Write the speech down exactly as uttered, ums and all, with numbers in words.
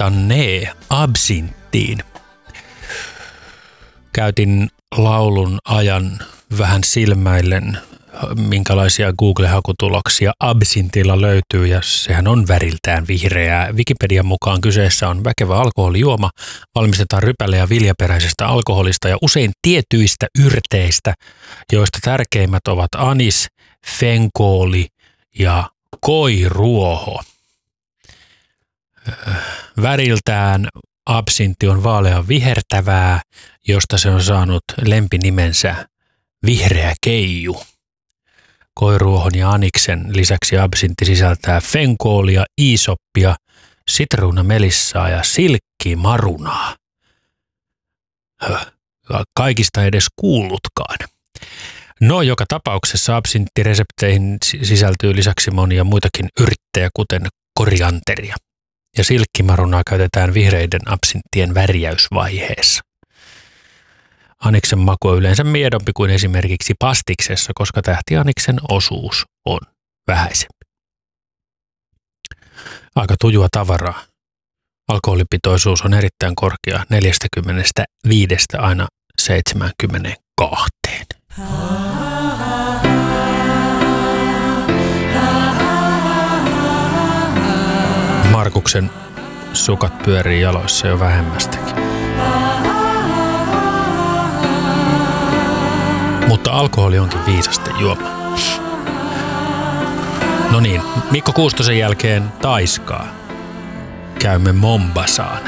Chardonnay absinttiin. Käytin laulun ajan vähän silmäillen, minkälaisia Google-hakutuloksia absintilla löytyy, ja sehän on väriltään vihreää. Wikipedian mukaan kyseessä on väkevä alkoholijuoma, valmistetaan rypäle- ja viljaperäisestä alkoholista ja usein tietyistä yrteistä, joista tärkeimmät ovat anis, fenkooli ja koiruoho. Väriltään absintti on vaalean vihertävää, josta se on saanut lempinimensä vihreä keiju. Koiruohon ja aniksen lisäksi absintti sisältää fenkoolia, iisoppia, sitruunamelissaa ja silkkimarunaa. Höh, kaikista edes kuullutkaan. No, joka tapauksessa absinttiresepteihin sisältyy lisäksi monia muitakin yrttejä, kuten korianteria. Ja silkkimarunaa käytetään vihreiden absinttien värjäysvaiheessa. Aniksen maku on yleensä miedompi kuin esimerkiksi pastiksessa, koska tähtianiksen osuus on vähäisempi. Aika tujua tavaraa. Alkoholipitoisuus on erittäin korkea, neljäkymmentäviisi aina seitsemänkymmentäkaksi. Markuksen sukat pyörii jaloissa jo vähemmästäkin. Mutta alkoholi onkin viisasten juoma. No niin, Mikko Kuustosen jälkeen Taiskaa. Käymme Mombasaan.